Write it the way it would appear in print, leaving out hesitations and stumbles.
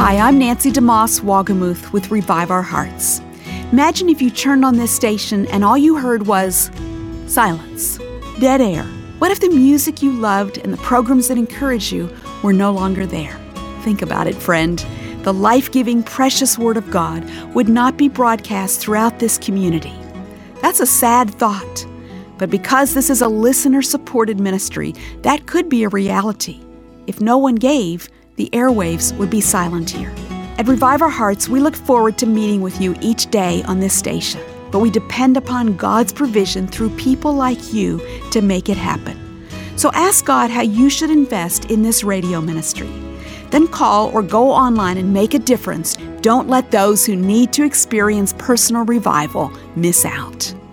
Hi, I'm Nancy DeMoss Wagamuth with Revive Our Hearts. Imagine if you turned on this station and all you heard was silence, dead air. What if the music you loved and the programs that encouraged you were no longer there? Think about it, friend. The life-giving, precious Word of God would not be broadcast throughout this community. That's a sad thought. But because this is a listener-supported ministry, that could be a reality. If no one gave, the airwaves would be silent here. At Revive Our Hearts, we look forward to meeting with you each day on this station, but we depend upon God's provision through people like you to make it happen. So ask God how you should invest in this radio ministry. Then call or go online and make a difference. Don't let those who need to experience personal revival miss out.